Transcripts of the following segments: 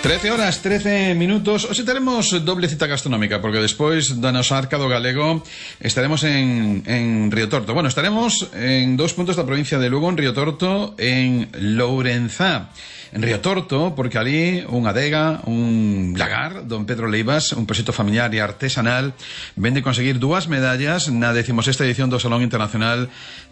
13 horas, 13 minutos. Hoxe teremos doble cita gastronómica, porque despois da nosa Arca do Galego estaremos en Riotorto. Bueno, estaremos en dos puntos da provincia de Lugo, en Riotorto, en Lourenzá. En Riotorto, porque ali unha adega, un lagar, don Pedro Leivas, un proxecto familiar e artesanal, vende conseguir 2 medallas na 16ª edición do Salón Internacional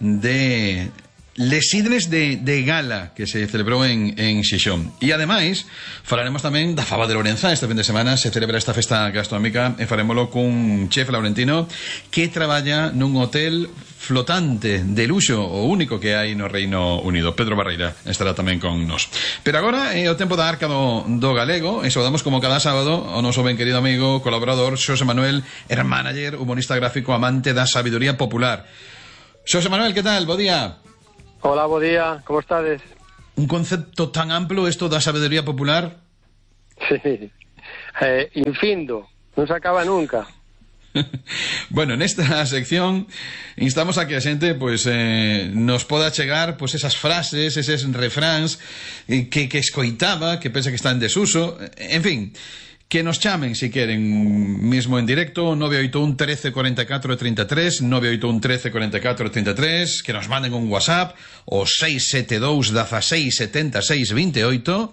de Les Sidres de Gala, que se celebrou en Xixón. E ademais falaremos tamén da Faba de Lourenzá. Este fin de semana se celebra esta festa gastronómica e farémolo cun chef laurentino que traballa nun hotel flotante de luxo, o único que hai no Reino Unido. Pedro Barreira estará tamén con nos. Pero agora é o tempo da Arca do Galego, e saudamos como cada sábado o noso ben querido amigo, colaborador, Xosé Manuel Hermánager, humorista gráfico, amante da sabiduría popular. Xosé Manuel, que tal? Bo día. Hola, bo día, como estades? Un concepto tan amplo isto da sabedoría popular? Sí, infindo, non se acaba nunca. Bueno, nesta sección instamos a que a xente nos poda chegar esas frases, eses refráns que escoitaba, que pensa que está en desuso, en fin, que nos chamen si queren mesmo en directo 981 13 44 33 981 13 44 33, que nos manden un WhatsApp o 672 16 76 28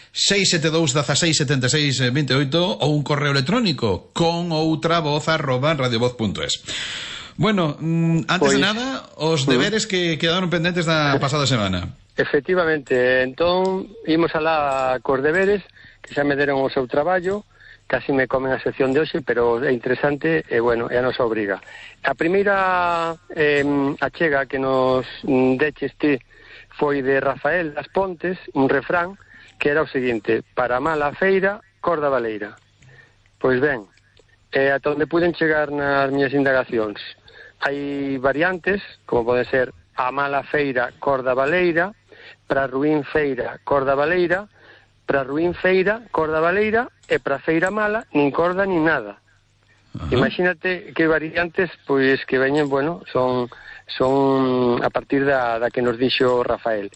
672 16 76 28 ou un correo electrónico con outra voz @radiovoz.es. Bueno, antes de nada, os deberes que quedaron pendentes da pasada semana. Efectivamente, entón imos alá cos deberes, que xa me deron o seu traballo, casi me comen a sección de hoxe, pero é interesante e, bueno, é a nosa obriga. A primeira achega que nos deches ti foi de Rafael das Pontes, un refrán que era o seguinte: para mala feira, corda baleira. Pois ben, ata onde puden chegar nas miñas indagacións, hai variantes, como pode ser a mala feira, corda baleira, para ruín feira, corda baleira, para ruín feira, corda baleira, e para feira mala, nin corda nin nada. Imagínate que variantes, pois, que veñen, bueno, son a partir da que nos dixo Rafael.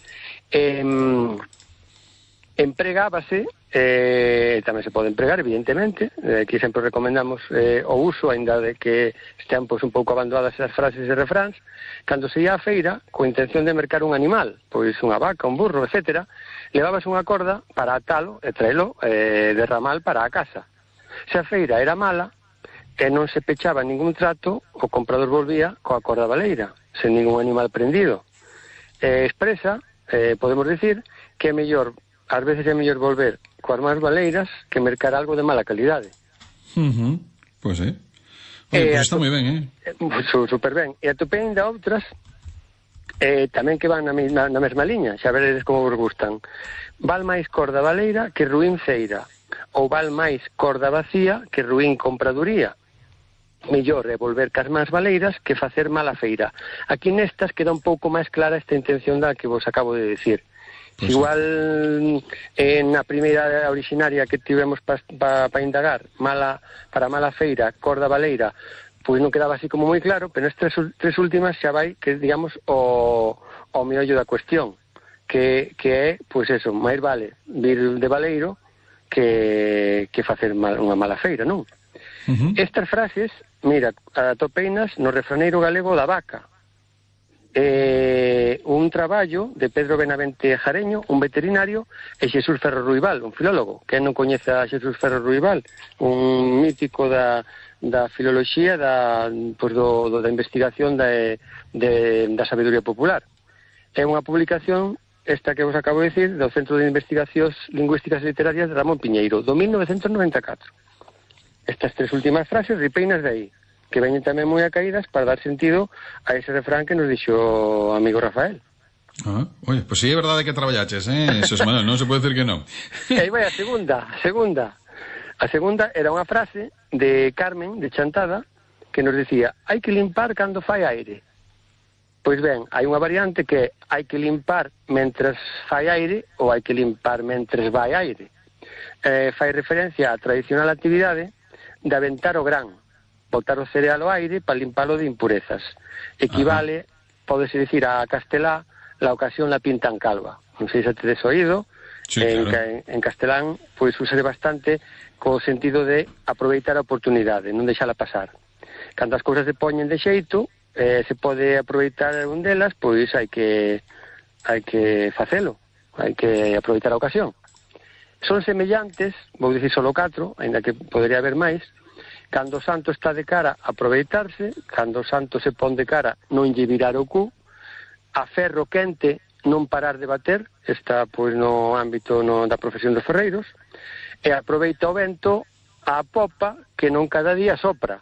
Empregábase, tamén se pode empregar, evidentemente, que sempre recomendamos o uso, aínda de que estean un pouco abandonadas esas frases e refráns, cando se ia á feira, coa intención de mercar un animal, pois unha vaca, un burro, etcétera, levabas unha corda para atalo e traelo de ramal para a casa. Se a feira era mala e non se pechaba ningún trato, o comprador volvía coa corda baleira, sen ningún animal prendido. Expresa, podemos dicir, que é mellor, ás veces é mellor volver coas máis baleiras que mercar algo de mala calidade. Pois sí. Oye, pues está moi ben, Super ben. E atopei ainda outras tamén que van na mesma liña, xa veredes como vos gustan. Val máis corda baleira que ruín feira, ou val máis corda vacía que ruín compraduría. Mellor é volver cas máis baleiras que facer mala feira. Aquí nestas queda un pouco máis clara esta intención da que vos acabo de decir. Pues igual na primeira originaria que tivemos para indagar, para mala feira, corda baleira, pois non quedaba así como moi claro, pero estas tres últimas xa vai, que digamos, o meollo da cuestión, que é, pois eso, máis vale vir de baleiro que facer unha mala feira, non? Estas frases, mira, atopeinas no refraneiro galego da Vaca, un traballo de Pedro Benavente Jareño, un veterinario, e Xesús Ferro Ruibal, un filólogo. Quen non coñece a Xesús Ferro Ruibal? Un mítico da filoloxía, da investigación da sabedoría popular. É unha publicación, esta que vos acabo de dicir, do Centro de Investigacións Lingüísticas e Literarias de Ramón Piñeiro, do 1994. Estas tres últimas frases ripeinas de aí, que veñen tamén moi acaídas para dar sentido a ese refrán que nos dixo o amigo Rafael. Oye, pues sí, é verdade que traballaches, Xosé Manuel, non se pode decir que non. E aí vai a segunda. A segunda era unha frase de Carmen, de Chantada, que nos dicía: hai que limpar cando fai aire. Pois ben, hai unha variante que hai que limpar mentres fai aire ou hai que limpar mentres vai aire. Fai referencia á tradicional actividade de aventar o gran, botar o cereal ao aire para limpalo de impurezas. Equivale, pódese dicir a castelá, la ocasión la pintan calva. Non sei se tedes oído, Sí, claro. En castelán, pois usase bastante co sentido de aproveitar a oportunidade, non deixala pasar. Cando as cousas se poñen de xeito, se pode aproveitar un delas, pois hai que facelo, hai que aproveitar a ocasión. Son semellantes, vou dicir solo 4, ainda que podería haber máis. Cando o santo está de cara, aproveitarse. Cando o santo se pon de cara, non lle virar o cu. A ferro quente, non parar de bater. Está pois no ámbito da profesión dos ferreiros. E aproveita o vento a popa, que non cada día sopra.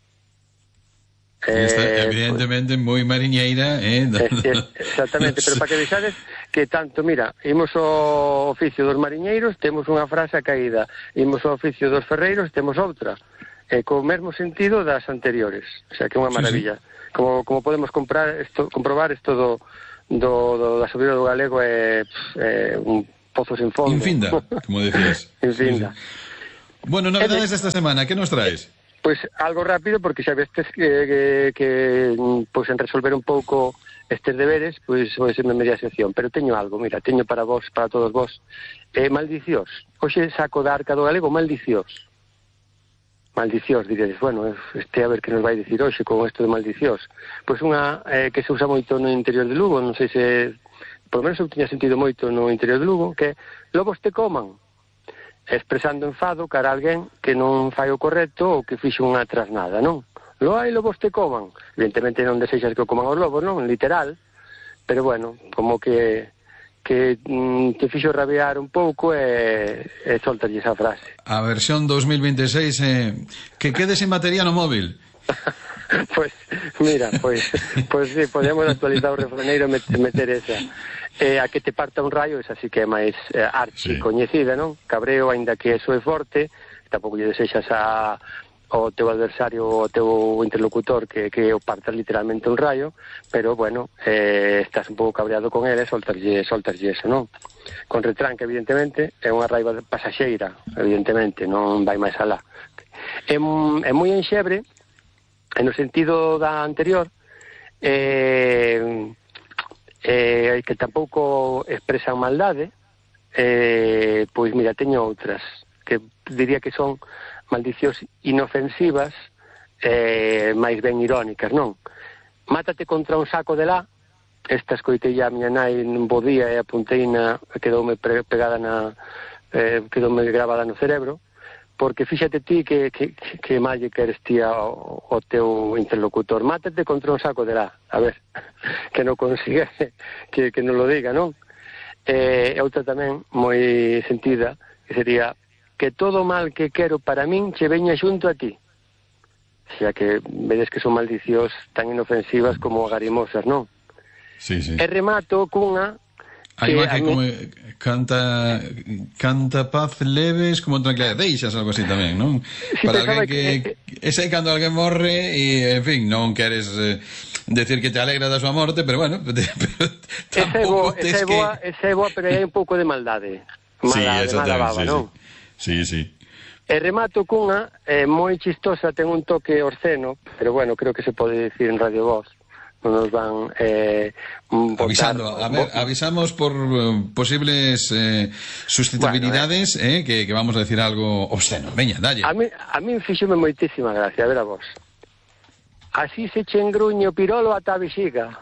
Esta, evidentemente, moi mariñeira, exactamente, pero para que vexades que tanto, mira, imos ao oficio dos mariñeiros, temos unha frase caída, imos ao oficio dos ferreiros, temos outra, co mesmo sentido das anteriores, o sea, que é unha maravilla. Sí. Como podemos comprobar isto da sabiduría do galego é un pozo sin fondo. Infinda, como decías. Infinda. Sí, sí. Bueno, novedades desta semana, que nos traes? Pois algo rápido, porque xa vestes que pois en resolver un pouco estes deberes, pois vai ser media sección, pero teño algo, mira, teño para vos, para todos vos, maldicións. Hoxe saco da Arca do Galego maldicións. Maldicións, diredes, bueno, a ver que nos vai dicir hoxe con isto de maldicións. Pois unha que se usa moito no interior de Lugo, non sei se, por lo menos eu tiña sentido moito no interior de Lugo, que lobos te coman, expresando enfado cara a alguén que non fai o correcto ou que fixo unha trasnada, non? Lobos te coman. Evidentemente non desexas que o coman os lobos, non? Literal. Pero bueno, como que te fixo rabiar un pouco e soltas esa frase. A versión 2026 que quede sin batería no móvil. Pois, mira, pois sí, podemos actualizar o refraneiro e meter esa. A que te parta un raio, esa sí que é máis archi coñecida, non? Cabreo, aínda que eso é forte, tampouco lle desexas ao teu adversario, ao teu interlocutor que o partas literalmente un rayo, pero bueno, estás un pouco cabreado con ele, soltarlle eso, non? Con retranque, evidentemente, é unha raiva pasaxeira, evidentemente, non vai máis alá. É moi enxebre, en o sentido da anterior, que tampouco expresan maldade, pois mira, teño outras que diría que son maldicións inofensivas, máis ben irónicas, non? Mátate contra un saco de lá. Esta escoitei a miña nai nun bo día e apunteina, quedoume pegada quedoume grabada no cerebro, porque fíxate ti que mal lle queres ti ao teu interlocutor. Mátate contra un saco de lá, a ver, que non consigue que non lo diga, non? E outra tamén moi sentida, que sería que todo mal que quero para min che veña xunto a ti. Xa que vedes que son maldicións tan inofensivas como agarimosas, non? Sí, sí. E remato cunha Hai unha que como canta paz leves como tranquilidade, deixas algo así tamén, non? Sí, para alguén que ese cando alguén morre e, en fin, non queres decir que te alegra da súa morte, pero bueno, tampouco tes que... Esa é boa, pero hai un pouco de maldade. Mala baba, non? Sí, sí. E remato cunha moi chistosa, ten un toque obsceno, pero bueno, creo que se pode decir en Radio Voz. Non nos van botar... Avisamos por posibles susceptibilidades, que vamos a decir algo obsceno. Veña, dalle. A mí fíxome moitísima gracia, a ver a vos. Así se che engruñe o pirolo ata a vexiga.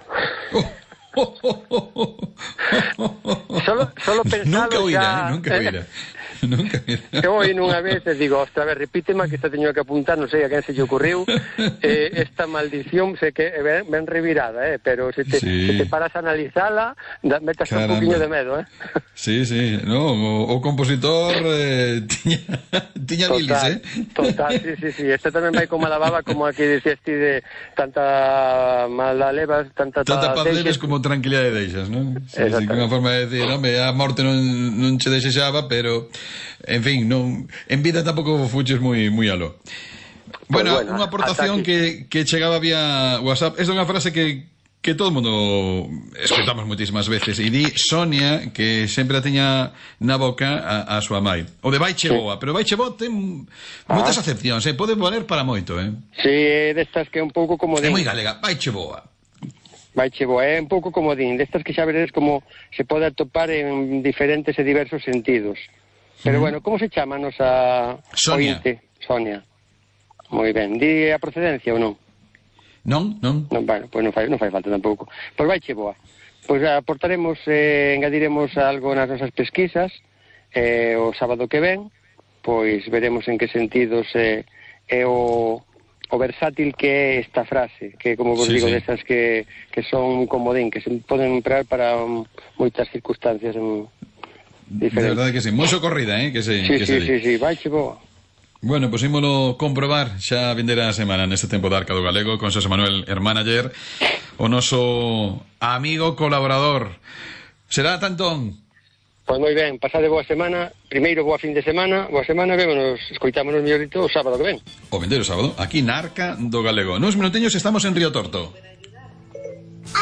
Solo pensado nunca oíra. Eu oí nunha vez e digo, ostra, a ver, repítema que esta teño que apuntar, non sei a quen se lle ocurriu, esta maldición sei que ben revirada, pero se te paras a analizala, metas un poquinho de medo, Sí, no, o compositor tiña bilis, Total, sí, esta tamén vai con mala baba, como aquí dicías ti de tanta mala levas, tanta paz leves como tranquilidade deixas, non? Sí, que unha forma de decir, non, a morte non che desexaba, pero en fin, non, en vida tampouco fuches moi aló. Bueno, unha aportación que chegaba vía WhatsApp. Esta é unha frase que todo o mundo escoitamos moitísimas veces, e di Sonia que sempre a teña na boca a súa mai. O de vaiche boa, pero vaiche boa ten moitas acepcións, pode valer para moito, Sí, destas que é un pouco como é moi galega, vaiche boa. Vaiche boa, é un pouco como din, destas que xa veredes como se pode atopar en diferentes e diversos sentidos. Pero bueno, como se chama a nosa Sonia. ointe? Sonia. Moi ben, di a procedencia ou non? Non? Bueno, pois non fai falta tampouco. Pois vaiche boa. Pois aportaremos, engadiremos algo nas nosas pesquisas, o sábado que ven, pois veremos en que sentidos é o versátil que é esta frase, que como vos digo, destas que son un comodín, que se poden emprar para moitas circunstancias diferentes. De verdade que sí, moi socorrida, que se Sí, vaiche boa. Bueno, pois ímolo comprobar xa vindeira a semana neste tempo de Arca do Galego con Xosé Manuel Hermánager, o noso amigo colaborador. Será tantón. Pois moi ben, pasade boa semana. Primeiro, boa fin de semana. Boa semana, vémonos, escoitámonos mellorito o sábado que ven. O vindeiro sábado, aquí na Arca do Galego. Nuns minutiños estamos en Río Torto.